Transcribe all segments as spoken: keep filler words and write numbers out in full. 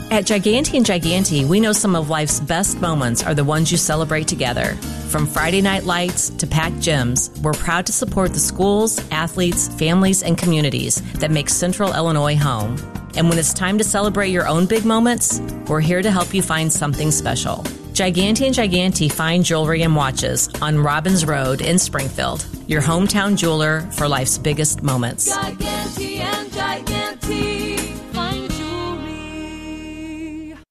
At Giganti and Giganti, we know some of life's best moments are the ones you celebrate together. From Friday night lights to packed gyms, we're proud to support the schools, athletes, families, and communities that make Central Illinois home. And when it's time to celebrate your own big moments, we're here to help you find something special. Giganti and Giganti Fine Jewelry and Watches on Robbins Road in Springfield. Your hometown jeweler for life's biggest moments. Giganti and Giganti Fine Jewelry.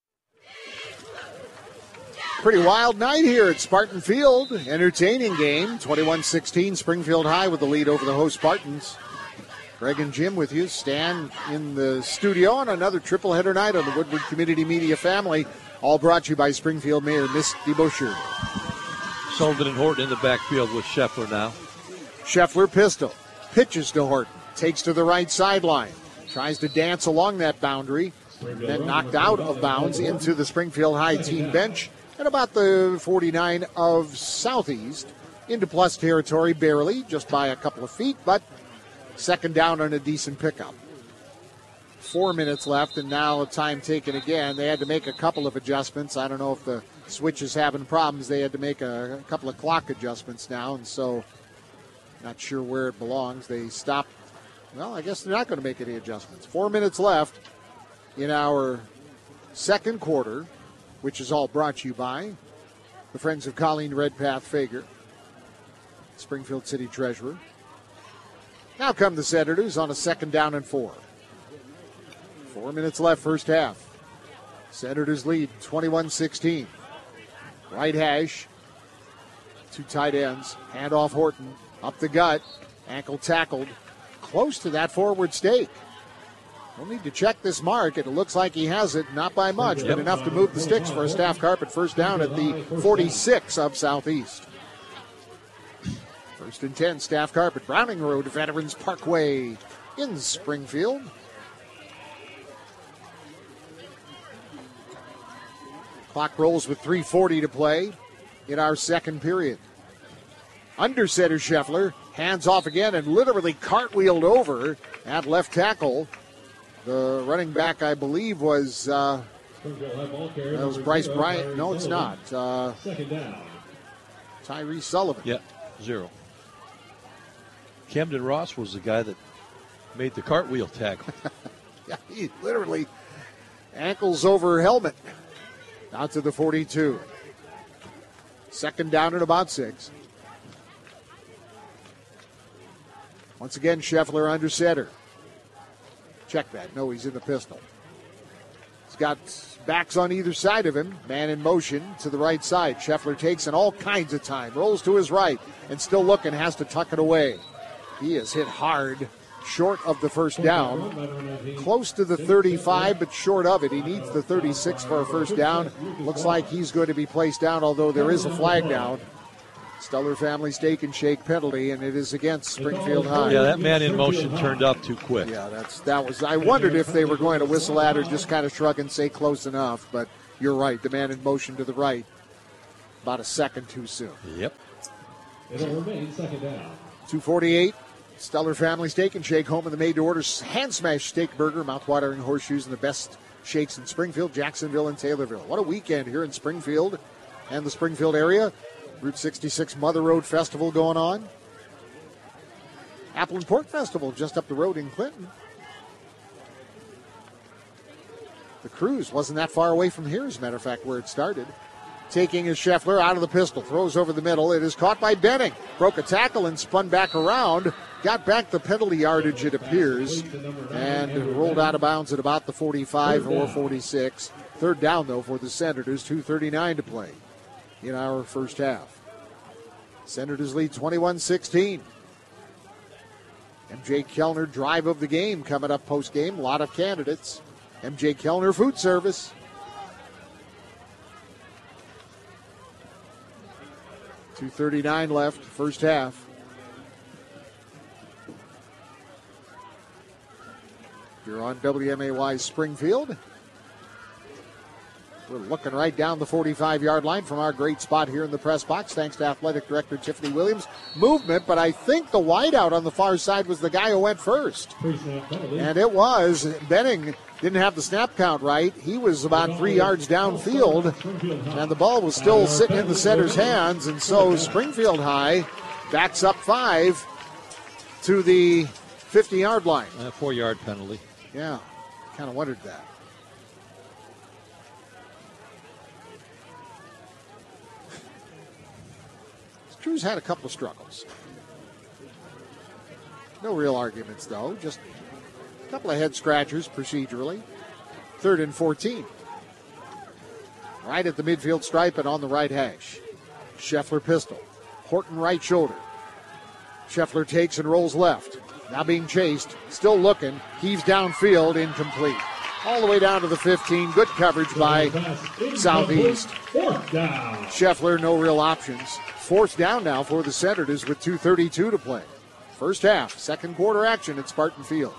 Pretty wild night here at Spartan Field. Entertaining game. twenty-one sixteen Springfield High with the lead over the host Spartans. Greg and Jim with you. Stan in the studio on another triple header night on the Woodward Community Media family. All brought to you by Springfield Mayor Misty Boucher. Sullivan and Horton in the backfield with Scheffler now. Scheffler pistol. Pitches to Horton. Takes to the right sideline. Tries to dance along that boundary. Then knocked out of bounds into the Springfield High team bench at about the forty-nine of Southeast. Into plus territory barely, just by a couple of feet, but second down on a decent pickup. Four minutes left, and now time taken again. They had to make a couple of adjustments. I don't know if the switch is having problems. They had to make a, a couple of clock adjustments now, and so not sure where it belongs. They stopped. Well, I guess they're not going to make any adjustments. Four minutes left in our second quarter, which is all brought to you by the Friends of Colleen Redpath Fager, Springfield City Treasurer. Now come the Senators on a second down and four. Four minutes left, first half. Senators lead twenty-one sixteen. Right hash. Two tight ends. Hand off Horton. Up the gut. Ankle tackled. Close to that forward stake. We'll need to check this mark. It looks like he has it. Not by much, yep. but enough to move the sticks for a staff carpet first down at the forty-six of Southeast. First and ten, staff carpet. Browning Road, Veterans Parkway in Springfield. Clock rolls with three forty to play in our second period. Under center Scheffler, hands off again and literally cartwheeled over at left tackle. The running back, I believe, was uh, that was Bryce Bryant. No, it's not. Uh, Tyree Sullivan. Yeah, zero. Camden Ross was the guy that made the cartwheel tackle. Yeah, he literally ankles over helmet. Out to the forty-two. Second down and about six. Once again, Scheffler under center. Check that. No, he's in the pistol. He's got backs on either side of him. Man in motion to the right side. Scheffler takes in all kinds of time. Rolls to his right and still looking. Has to tuck it away. He is hit hard. Short of the first down. Close to the thirty-five, but short of it. He needs the thirty-six for a first down. Looks like he's going to be placed down, although there is a flag down. Stellar Family Steak and Shake penalty, and it is against Springfield High. Yeah, that man in motion turned up too quick. Yeah, that's that was. I wondered if they were going to whistle at or just kind of shrug and say close enough, but you're right. The man in motion to the right, about a second too soon. Yep. It'll remain second down. two forty-eight. Stellar Family Steak and Shake, home of the made-to-order hand smash steak burger, mouth-watering horseshoes, and the best shakes in Springfield, Jacksonville, and Taylorville. What a weekend here in Springfield and the Springfield area. Route sixty-six Mother Road Festival going on. Apple and Pork Festival just up the road in Clinton. The cruise wasn't that far away from here, as a matter of fact, where it started. Taking his Scheffler out of the pistol, throws over the middle. It is caught by Benning. Broke a tackle and spun back around. Got back the penalty yardage, it appears, and rolled out of bounds at about the forty-five or forty-six. Third down, though, for the Senators. two thirty-nine to play in our first half. Senators lead twenty-one sixteen. M J Kellner drive of the game coming up post-game. A lot of candidates. M J Kellner Food Service. two thirty-nine left, first half. You're on W M A Y Springfield. We're looking right down the forty-five-yard line from our great spot here in the press box, thanks to Athletic Director Tiffany Williams. Movement, but I think the wideout on the far side was the guy who went first. And it was. Benning didn't have the snap count right. He was about three yards downfield, and the ball was still sitting in the center's hands, and so Springfield High backs up five to the fifty-yard line. A four-yard penalty. Yeah, kind of wondered that. Drew's had a couple of struggles. No real arguments, though. Just a couple of head scratchers procedurally. Third and fourteen. Right at the midfield stripe and on the right hash. Scheffler pistol. Horton right shoulder. Scheffler takes and rolls left. Now being chased. Still looking. Heaves downfield. Incomplete. All the way down to the fifteen. Good coverage by Southeast. Scheffler, no real options. Fourth down now for the Senators with two thirty-two to play. First half, second quarter action at Spartan Field.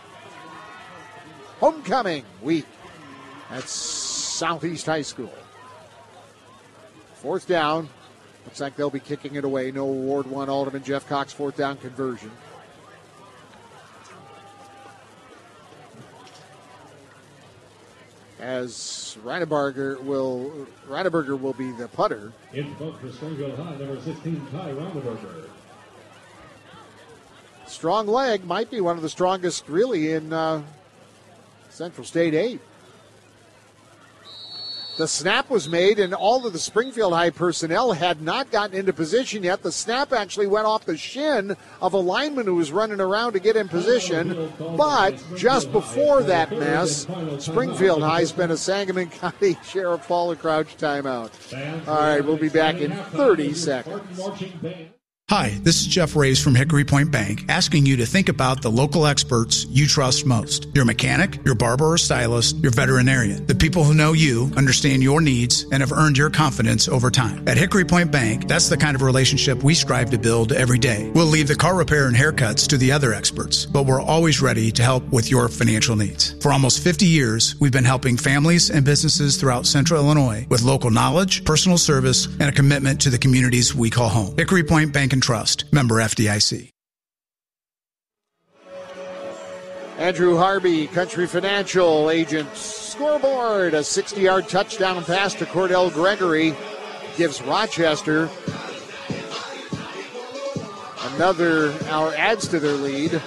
Homecoming week at Southeast High School. Fourth down. Looks like they'll be kicking it away. No Ward one Alderman Jeff Cox fourth down conversion. As Reineberger will Reineberger will be the punter. In front for Springfield High, number sixteen, Ty Reineberger. Strong leg, might be one of the strongest really in uh, Central State eight. The snap was made, and all of the Springfield High personnel had not gotten into position yet. The snap actually went off the shin of a lineman who was running around to get in position. But just before that mess, Springfield High spent a Sangamon County Sheriff Paula Crouch timeout. All right, we'll be back in thirty seconds. Hi, this is Jeff Reyes from Hickory Point Bank, asking you to think about the local experts you trust most. Your mechanic, your barber or stylist, your veterinarian. The people who know you, understand your needs, and have earned your confidence over time. At Hickory Point Bank, that's the kind of relationship we strive to build every day. We'll leave the car repair and haircuts to the other experts, but we're always ready to help with your financial needs. For almost fifty years, we've been helping families and businesses throughout Central Illinois with local knowledge, personal service, and a commitment to the communities we call home. Hickory Point Bank and Trust, member F D I C. Andrew Harvey, Country Financial agent. Scoreboard, a sixty-yard touchdown pass to Cordell Gregory gives Rochester another hour, adds to their lead.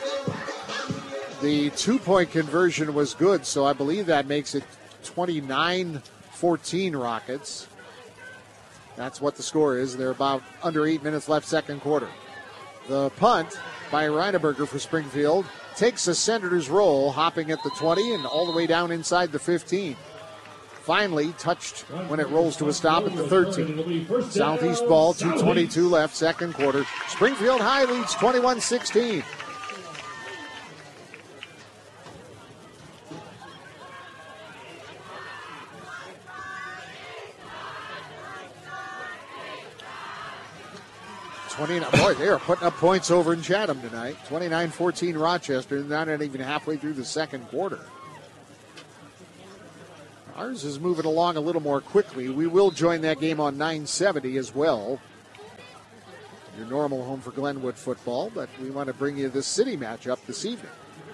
The two-point conversion was good, so I believe that makes it twenty-nine fourteen Rockets. That's what the score is. They're about under eight minutes left, second quarter. The punt by Reineberger for Springfield takes a Senators roll, hopping at the twenty and all the way down inside the fifteen. Finally touched when it rolls to a stop at the thirteen. Southeast ball, two twenty-two left, second quarter. Springfield High leads twenty-one sixteen. twenty-nine, boy, they are putting up points over in Chatham tonight. twenty-nine fourteen Rochester, not even halfway through the second quarter. Ours is moving along a little more quickly. We will join that game on nine seventy as well. Your normal home for Glenwood football, but we want to bring you this city matchup this evening.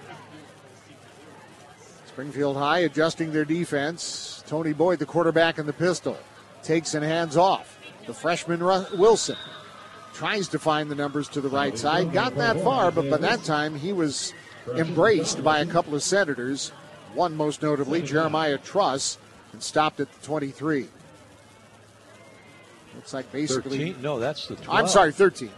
Springfield High adjusting their defense. Tony Boyd, the quarterback, in the pistol. Takes and hands off. The freshman Wilson tries to find the numbers to the right side. Got that far, but by that time he was embraced by a couple of Senators. One most notably, Jeremiah Truss, and stopped at the twenty-three. Looks like basically... thirteen? No, that's the twelve. I'm sorry, thirteen.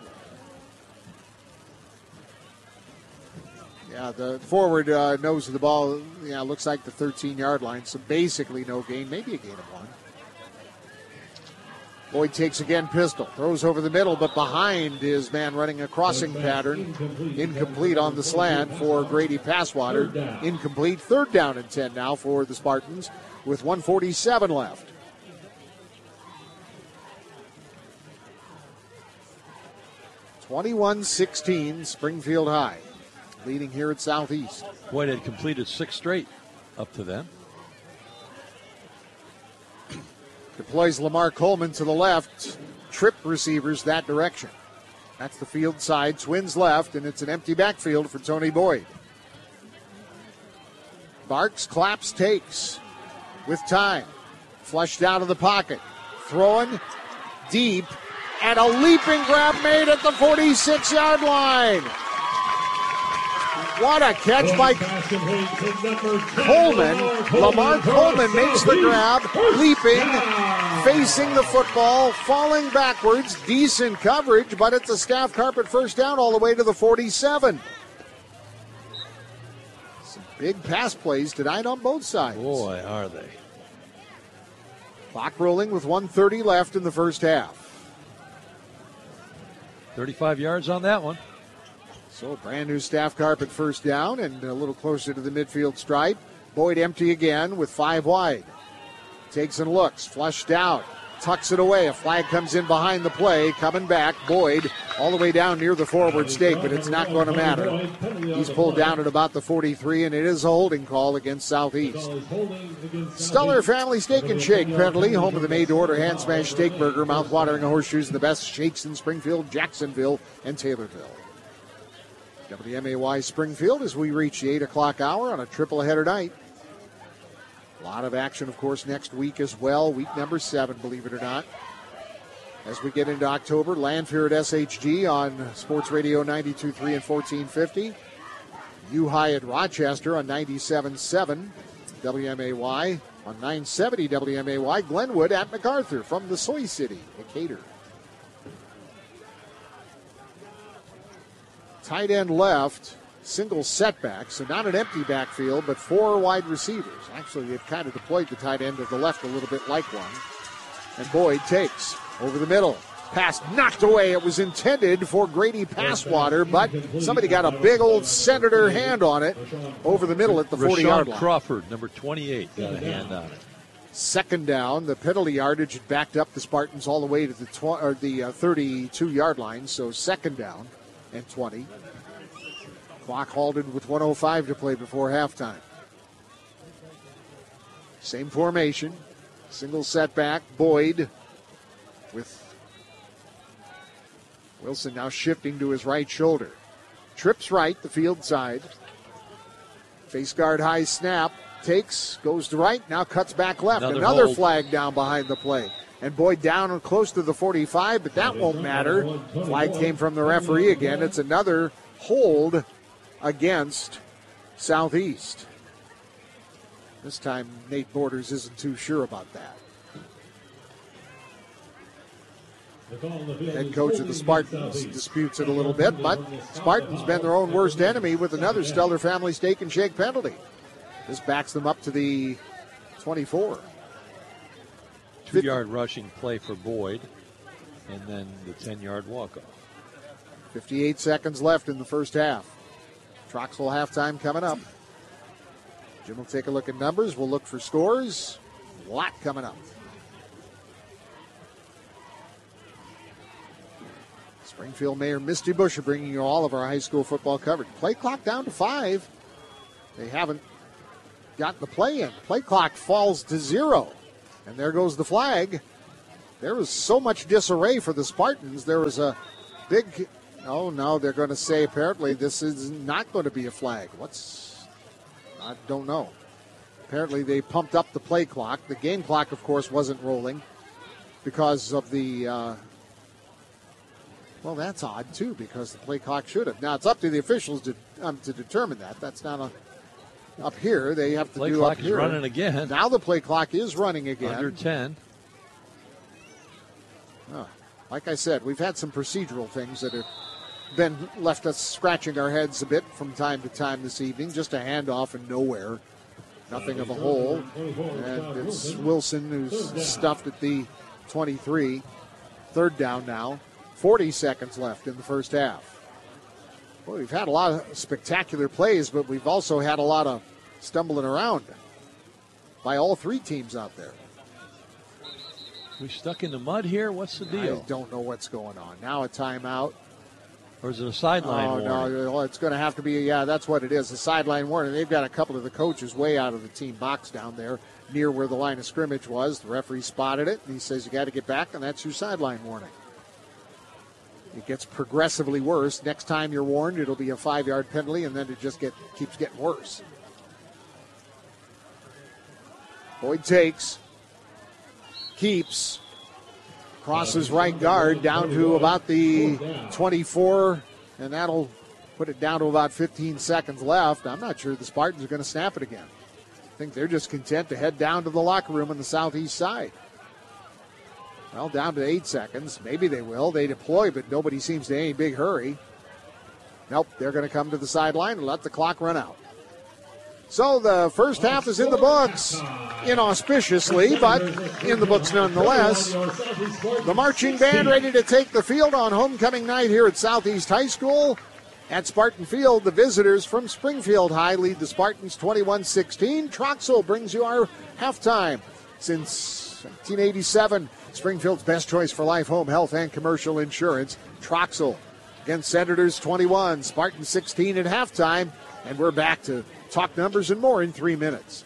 Yeah, the forward uh, nose of the ball, yeah, looks like the thirteen-yard line, so basically no gain, maybe a gain of one. Boyd takes again pistol, throws over the middle, but behind his man running a crossing pattern. Incomplete on the slant for Grady Passwater. Incomplete. Third down and ten now for the Spartans with one forty-seven left. twenty-one sixteen Springfield High, leading here at Southeast. Boyd had completed six straight up to then. Deploys Lamar Coleman to the left. Trip receivers that direction. That's the field side. Twins left, and it's an empty backfield for Tony Boyd. Barks claps, takes with time. Flushed out of the pocket. Throwing deep. And a leaping grab made at the forty-six-yard line. What a catch by Coleman. Lamar Coleman makes the grab, leaping, facing the football, falling backwards. Decent coverage, but it's a Scaff Carpet first down all the way to the forty-seven. Some big pass plays tonight on both sides. Boy, are they. Clock rolling with one thirty left in the first half. thirty-five yards on that one. So a brand new Scaff Carpet first down and a little closer to the midfield stripe. Boyd empty again with five wide. Takes and looks, flushed out, tucks it away. A flag comes in behind the play, coming back. Boyd all the way down near the forward stake, but it's not going to matter. He's pulled down at about the forty-three, and it is a holding call against Southeast. Stellar Family Steak and Shake penalty, home of the made-to-order hand-smashed steak burger, mouth-watering horseshoes, and the best shakes in Springfield, Jacksonville, and Taylorville. W M A Y Springfield as we reach the eight o'clock hour on a triple-header night. A lot of action, of course, next week as well. Week number seven, believe it or not. As we get into October, Lanphier at S H G on Sports Radio ninety-two point three and fourteen fifty. U-High at Rochester on ninety-seven point seven W M A Y. On nine seventy W M A Y, Glenwood at MacArthur from the Soy City, Decatur. Tight end left, single setback, so not an empty backfield, but four wide receivers. Actually, they've kind of deployed the tight end to the left a little bit like one. And Boyd takes over the middle. Pass knocked away. It was intended for Grady Passwater, but somebody got a big old senator hand on it over the middle at the forty-yard line. Crawford, number twenty-eight, got a hand on it. Second down, the penalty yardage had backed up the Spartans all the way to the tw- or the uh, thirty-two-yard line, so second down and twenty. Clock halted with one oh five to play before halftime. Same formation, single setback, Boyd with Wilson now shifting to his right shoulder. Trips right, the field side. Face guard high snap, takes, goes to right, now cuts back left. Another, Another hold. flag down behind the play. And Boyd down and close to the forty-five, but that won't matter. Flag came from the referee again. It's another hold against Southeast. This time, Nate Borders isn't too sure about that. Head coach of the Spartans disputes it a little bit, but Spartans been their own worst enemy with another Stellar Family Steak and Shake penalty. This backs them up to the twenty-four. Two-yard rushing play for Boyd, and then the ten-yard walk-off. fifty-eight seconds left in the first half. Troxel halftime coming up. Jim will take a look at numbers. We'll look for scores. A lot coming up. Springfield Mayor Misty Busher bringing you all of our high school football coverage. Play clock down to five. They haven't gotten the play in. Play clock falls to zero. And there goes the flag. There was so much disarray for the Spartans. There was a big... Oh, no, they're going to say apparently this is not going to be a flag. What's... I don't know. Apparently they pumped up the play clock. The game clock, of course, wasn't rolling because of the... Uh, well, that's odd, too, because the play clock should have. Now, it's up to the officials to um, to determine that. That's not a, up here. They have to play do clock up here. Is running again. Now the play clock is running again. Under ten. Oh, like I said, we've had some procedural things that have been left us scratching our heads a bit from time to time this evening. Just a handoff and nowhere. Nothing of a hole. And it's Wilson who's stuffed at the twenty-three. Third down now. forty seconds left in the first half. Well, we've had a lot of spectacular plays, but we've also had a lot of stumbling around by all three teams out there. We stuck in the mud here? What's the deal? I don't know what's going on. Now a timeout. Or is it a sideline Oh, warning? no, well, it's going to have to be, yeah, that's what it is, a sideline warning. They've got a couple of the coaches way out of the team box down there near where the line of scrimmage was. The referee spotted it, and he says you got to get back, and that's your sideline warning. It gets progressively worse. Next time you're warned, it'll be a five-yard penalty, and then it just get keeps getting worse. Boyd takes, keeps, crosses right guard down to about the twenty-four, and that'll put it down to about fifteen seconds left. I'm not sure the Spartans are going to snap it again. I think they're just content to head down to the locker room on the southeast side. Well, down to eight seconds. Maybe they will. They deploy, but nobody seems to in any big hurry. Nope, they're going to come to the sideline and let the clock run out. So the first half is in the books, inauspiciously, but in the books nonetheless. The marching band ready to take the field on homecoming night here at Southeast High School. At Spartan Field, the visitors from Springfield High lead the Spartans twenty-one sixteen. Troxel brings you our halftime. Since nineteen eighty-seven, Springfield's best choice for life, home, health, and commercial insurance. Troxel against Senators twenty-one, Spartans sixteen at halftime. And we're back to talk numbers and more in three minutes.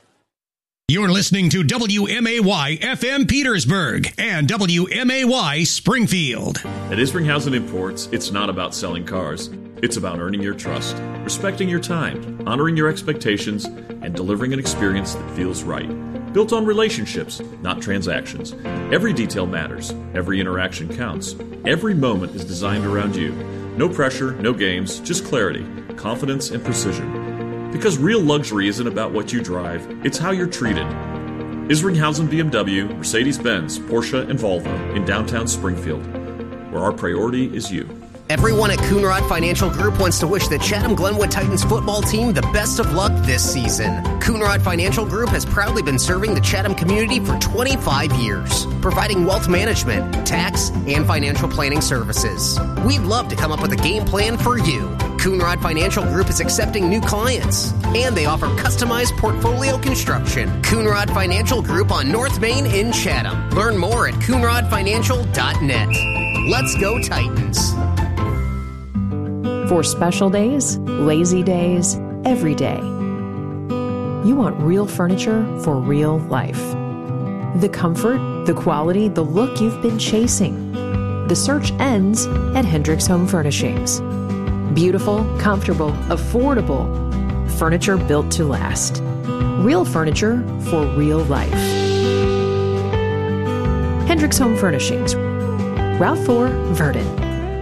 You're listening to W M A Y F M Petersburg and W M A Y Springfield. At Isringhausen Imports, it's not about selling cars. It's about earning your trust, respecting your time, honoring your expectations, and delivering an experience that feels right. Built on relationships, not transactions. Every detail matters. Every interaction counts. Every moment is designed around you. No pressure, no games, just clarity, confidence, and precision. Because real luxury isn't about what you drive, it's how you're treated. Isringhausen B M W, Mercedes-Benz, Porsche, and Volvo in downtown Springfield, where our priority is you. Everyone at Coonrod Financial Group wants to wish the Chatham-Glenwood Titans football team the best of luck this season. Coonrod Financial Group has proudly been serving the Chatham community for twenty-five years, providing wealth management, tax, and financial planning services. We'd love to come up with a game plan for you. Coonrod Financial Group is accepting new clients, and they offer customized portfolio construction. Coonrod Financial Group on North Main in Chatham. Learn more at coonrod financial dot net. Let's go Titans. For special days, lazy days, every day. You want real furniture for real life. The comfort, the quality, the look you've been chasing. The search ends at Hendricks Home Furnishings. Beautiful, comfortable, affordable. Furniture built to last. Real furniture for real life. Hendricks Home Furnishings. Route four, Verdon.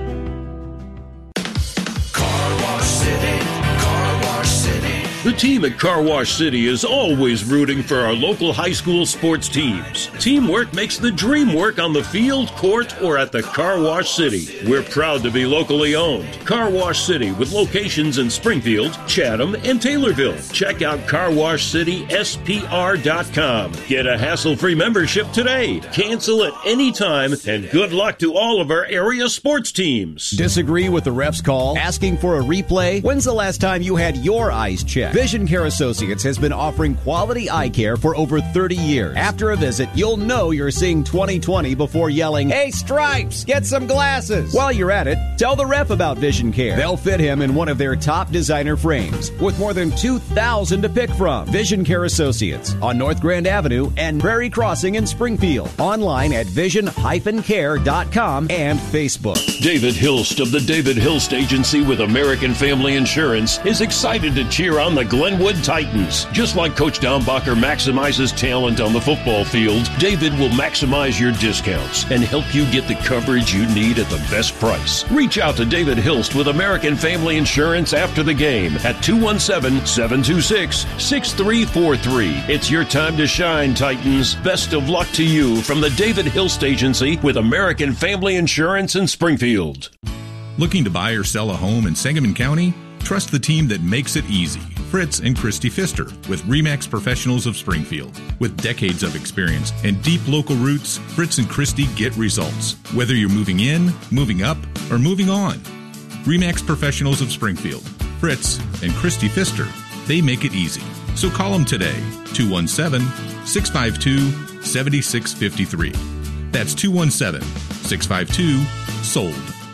The team at Car Wash City is always rooting for our local high school sports teams. Teamwork makes the dream work on the field, court, or at the Car Wash City. We're proud to be locally owned. Car Wash City with locations in Springfield, Chatham, and Taylorville. Check out car wash city s p r dot com. Get a hassle-free membership today. Cancel at any time, and good luck to all of our area sports teams. Disagree with the ref's call? Asking for a replay? When's the last time you had your eyes checked? Vision Care Associates has been offering quality eye care for over thirty years. After a visit, you'll know you're seeing twenty twenty before yelling, "Hey, Stripes, get some glasses!" While you're at it, tell the rep about Vision Care. They'll fit him in one of their top designer frames with more than two thousand to pick from. Vision Care Associates on North Grand Avenue and Prairie Crossing in Springfield. Online at vision dash care dot com and Facebook. David Hilst of the David Hilst Agency with American Family Insurance is excited to cheer on the Glenwood Titans. Just like Coach Downbacher maximizes talent on the football field, David will maximize your discounts and help you get the coverage you need at the best price. Reach out to David Hilst with American Family Insurance after the game at two one seven, seven two six, six three four three. It's your time to shine, Titans. Best of luck to you from the David Hilst Agency with American Family Insurance in Springfield. Looking to buy or sell a home in Sangamon County? Trust the team that makes it easy. Fritz and Christy Pfister with RE/MAX Professionals of Springfield. With decades of experience and deep local roots, Fritz and Christy get results. Whether you're moving in, moving up, or moving on. RE/MAX Professionals of Springfield. Fritz and Christy Pfister. They make it easy. So call them today. two one seven, six five two, seven six five three. That's two one seven, six five two, SOLD.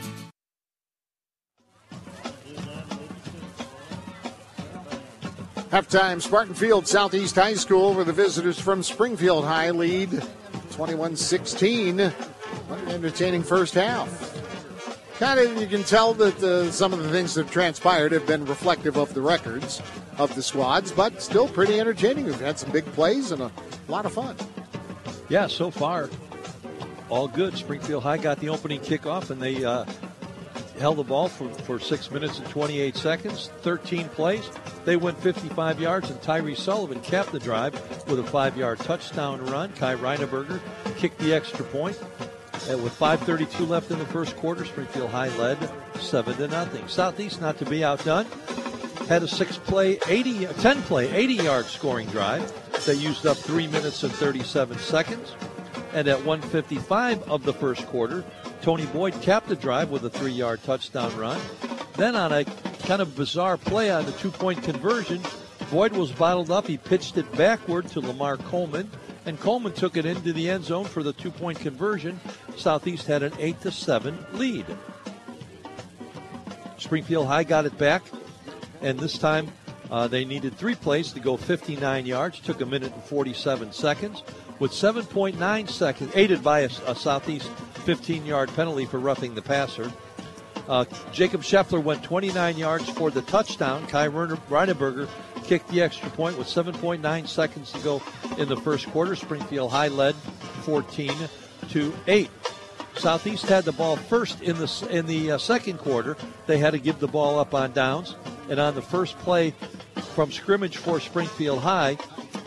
Halftime, Spartan Field, Southeast High School, where the visitors from Springfield High lead twenty-one sixteen. What an entertaining first half. kind of, you can tell that uh, some of the things that have transpired have been reflective of the records of the squads, but still pretty entertaining. We've had some big plays and a lot of fun. Yeah, so far, all good. Springfield High got the opening kickoff, and they uh, held the ball for, for six minutes and twenty-eight seconds, thirteen plays. They went fifty-five yards, and Tyree Sullivan capped the drive with a five-yard touchdown run. Kai Reineberger kicked the extra point. And with five thirty-two left in the first quarter, Springfield High led seven to nothing. Southeast, not to be outdone, had a six-play, eighty, ten-play, eighty-yard scoring drive. They used up three minutes and thirty-seven seconds. And at one fifty-five of the first quarter, Tony Boyd capped the drive with a three-yard touchdown run. Then on a kind of bizarre play on the two-point conversion, Boyd was bottled up. He pitched it backward to Lamar Coleman, and Coleman took it into the end zone for the two-point conversion. Southeast had an eight to seven lead. Springfield High got it back, and this time uh, they needed three plays to go fifty-nine yards. Took a minute and forty-seven seconds. With seven point nine seconds, aided by a, a Southeast fifteen-yard penalty for roughing the passer. Uh, Jacob Scheffler went twenty-nine yards for the touchdown. Kai Reineberger kicked the extra point with seven point nine seconds to go in the first quarter. Springfield High led fourteen to eight. Southeast had the ball first in the in the uh, second quarter. They had to give the ball up on downs, and on the first play from scrimmage for Springfield High,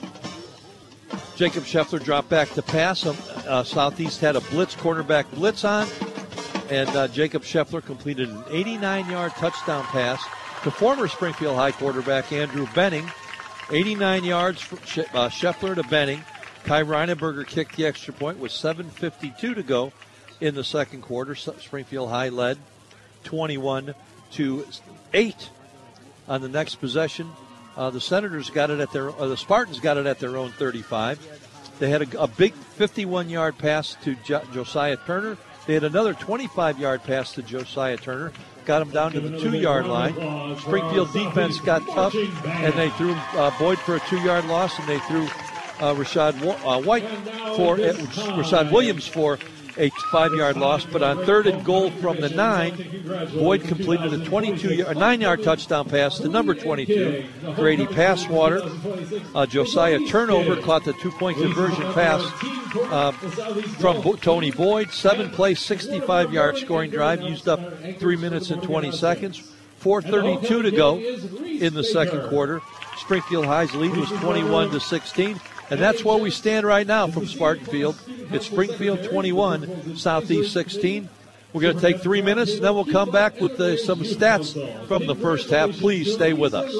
Jacob Scheffler dropped back to pass. Um, uh, Southeast had a blitz, cornerback blitz on, and uh, Jacob Scheffler completed an eighty-nine-yard touchdown pass to former Springfield High quarterback Andrew Benning. eighty-nine yards from uh, Scheffler to Benning. Kai Reineberger kicked the extra point with seven fifty-two to go in the second quarter. Springfield High led twenty-one to eight. On the next possession, uh, the Senators got it at their, uh, the Spartans got it at their own thirty-five. They had a, a big fifty-one-yard pass to jo- Josiah Turner. They had another twenty-five-yard pass to Josiah Turner. Got him down to the two-yard line. Springfield defense got tough, and they threw uh, Boyd for a two-yard loss, and they threw uh, Rashad uh, White for uh, Rashad Williams for a five-yard loss. But on third and goal from the nine, Boyd completed a twenty-two, a nine-yard touchdown pass to number twenty-two, Grady Passwater. Uh, Josiah Turnover caught the two-point conversion pass uh, from Bo- Tony Boyd. Seven-play, sixty-five-yard scoring drive, used up three minutes and twenty seconds. four thirty-two to go in the second quarter. Springfield High's lead was twenty-one to sixteen. And that's where we stand right now from Spartan Field. It's Springfield twenty-one, Southeast sixteen. We're going to take three minutes, and then we'll come back with uh, some stats from the first half. Please stay with us.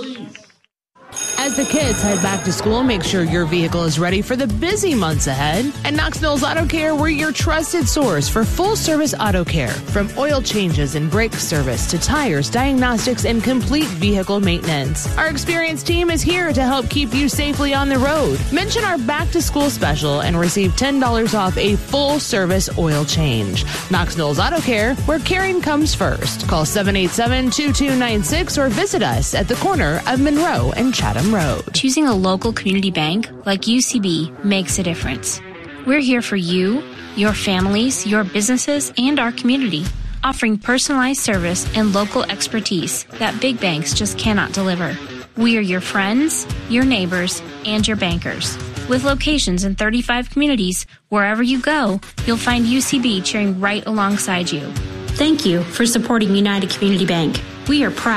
As the kids head back to school, make sure your vehicle is ready for the busy months ahead. At Knox Mills Auto Care, we're your trusted source for full-service auto care. From oil changes and brake service to tires, diagnostics, and complete vehicle maintenance. Our experienced team is here to help keep you safely on the road. Mention our back-to-school special and receive ten dollars off a full-service oil change. Knox Mills Auto Care, where caring comes first. Call seven eight seven, two two nine six or visit us at the corner of Monroe and Chatham Road. Choosing a local community bank like U C B makes a difference. We're here for you, your families, your businesses, and our community, offering personalized service and local expertise that big banks just cannot deliver. We are your friends, your neighbors, and your bankers. With locations in thirty-five communities, wherever you go, you'll find U C B cheering right alongside you. Thank you for supporting United Community Bank. We are proud